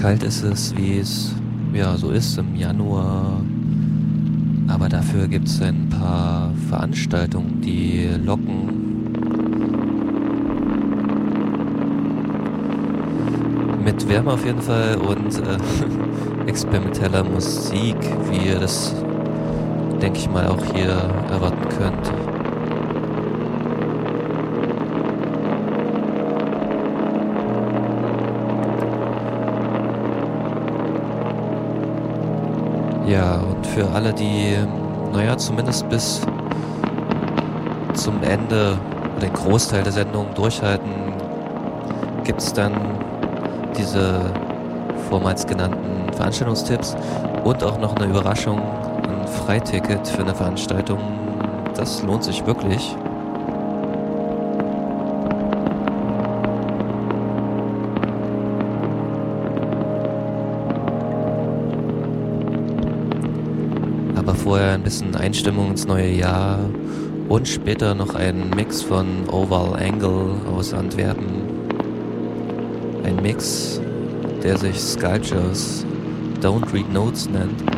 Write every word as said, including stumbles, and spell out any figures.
kalt ist es, wie es ja so ist im Januar. Aber dafür gibt es ein paar Veranstaltungen, die locken. Mit Wärme auf jeden Fall und äh, experimenteller Musik, wie ihr das, denke ich mal, auch hier erwarten könnt. Ja, und für alle, die, naja, zumindest bis zum Ende oder den Großteil der Sendung durchhalten, gibt es dann diese vormals genannten Veranstaltungstipps und auch noch eine Überraschung, ein Freiticket für eine Veranstaltung. Das lohnt sich wirklich. Aber vorher ein bisschen Einstimmung ins neue Jahr und später noch ein Mix von Oval Angle aus Antwerpen. Ein Mix, der sich Sculptures Don't Read Notes nennt.